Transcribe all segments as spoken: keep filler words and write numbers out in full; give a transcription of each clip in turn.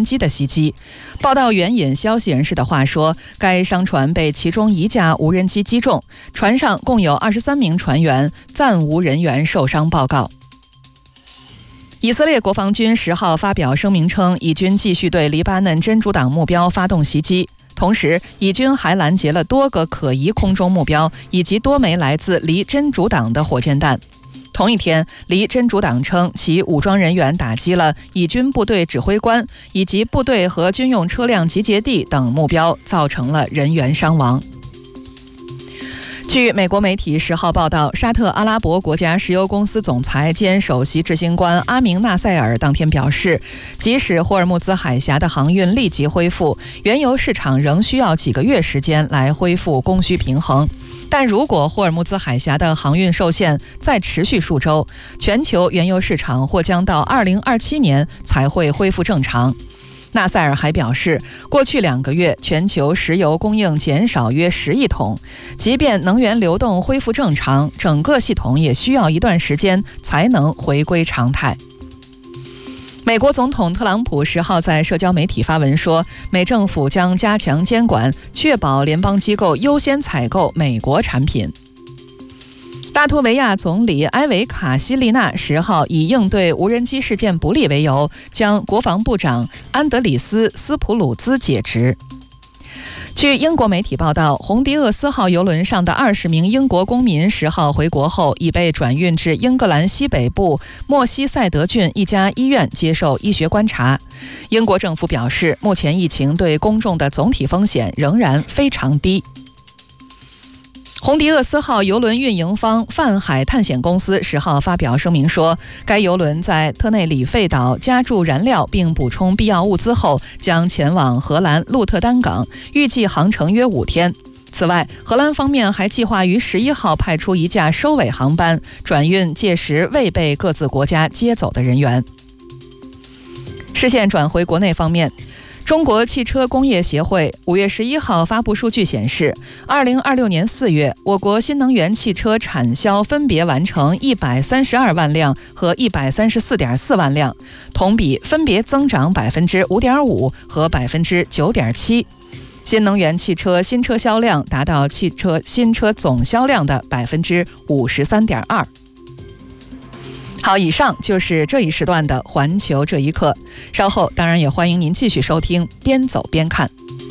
机的袭击。报道援引消息人士的话说，该商船被其中一架无人机击中，船上共有二十三名船员，暂无人员受伤报告。以色列国防军十号发表声明称，以军继续对黎巴嫩真主党目标发动袭击，同时以军还拦截了多个可疑空中目标以及多枚来自离真主党的火箭弹。同一天，离真主党称其武装人员打击了以军部队指挥官以及部队和军用车辆集结地等目标，造成了人员伤亡。据美国媒体十号报道，沙特阿拉伯国家石油公司总裁兼首席执行官阿明纳塞尔当天表示，即使霍尔木兹海峡的航运立即恢复，原油市场仍需要几个月时间来恢复供需平衡。但如果霍尔木兹海峡的航运受限再持续数周，全球原油市场或将到二零二七年才会恢复正常。纳塞尔还表示，过去两个月全球石油供应减少约十亿桶，即便能源流动恢复正常，整个系统也需要一段时间才能回归常态。美国总统特朗普十号在社交媒体发文说，美政府将加强监管，确保联邦机构优先采购美国产品。拉脱维亚总理埃维卡西利纳十号以应对无人机事件不利为由，将国防部长安德里斯·斯普鲁兹解职。据英国媒体报道，红迪厄斯号邮轮上的二十名英国公民十号回国后，已被转运至英格兰西北部莫西塞德郡一家医院接受医学观察。英国政府表示，目前疫情对公众的总体风险仍然非常低。红迪厄斯号邮轮运营方泛海探险公司十号发表声明说，该邮轮在特内里费岛加注燃料并补充必要物资后，将前往荷兰鹿特丹港，预计航程约五天。此外，荷兰方面还计划于十一号派出一架收尾航班，转运届时未被各自国家接走的人员。视线转回国内方面，中国汽车工业协会五月十一号发布数据显示，二零二六年四月，我国新能源汽车产销分别完成一百三十二万辆和一百三十四点四万辆，同比分别增长百分之五点五和百分之九点七。新能源汽车新车销量达到汽车新车总销量的百分之五十三点二。好，以上就是这一时段的环球这一刻。稍后当然也欢迎您继续收听边走边看。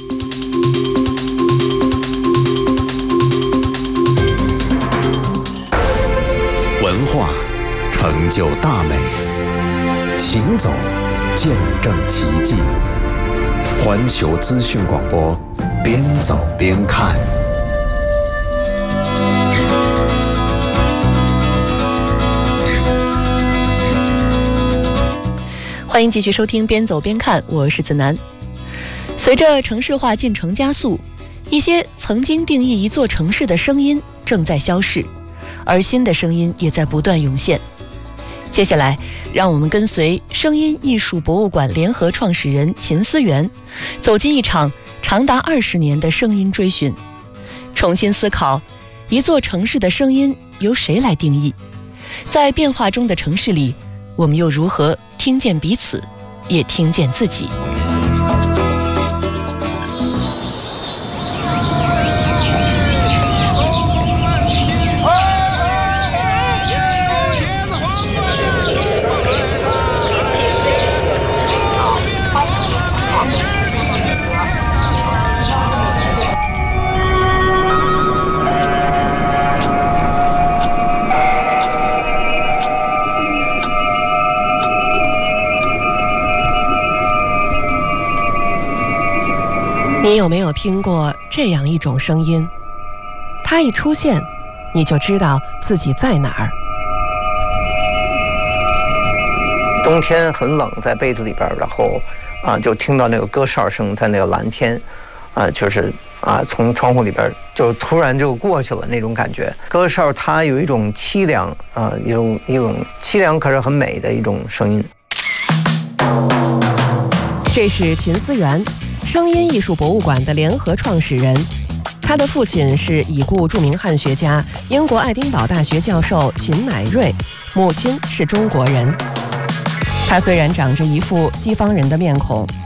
文化成就大美，行走见证奇迹。环球资讯广播，边走边看。 欢迎继续收听边走边看，我是子楠。随着城市化进程加速，一些曾经定义一座城市的声音正在消逝，而新的声音也在不断涌现。接下来让我们跟随声音艺术博物馆联合创始人秦思源，走进一场长达二十年的声音追寻，重新思考一座城市的声音由谁来定义，在变化中的城市里，我们又如何听见彼此，也听见自己？ 你有没有听过这样一种声音？它一出现，你就知道自己在哪儿。 冬天很冷，在被子里边，然后啊，就听到那个歌哨声在那个蓝天，啊，就是啊，从窗户里边就突然就过去了那种感觉。歌哨它有一种凄凉啊，一种一种凄凉，可是很美的一种声音。 这是秦思源，声音艺术博物馆的联合创始人。他的父亲是已故著名汉学家、英国爱丁堡大学教授秦乃瑞，母亲是中国人。他虽然长着一副西方人的面孔，